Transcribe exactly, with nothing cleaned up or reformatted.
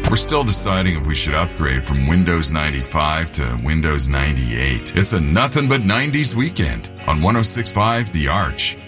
We're still deciding if we should upgrade from Windows ninety-five to Windows ninety-eight. It's a nothing but nineties weekend on one oh six point five The Arch.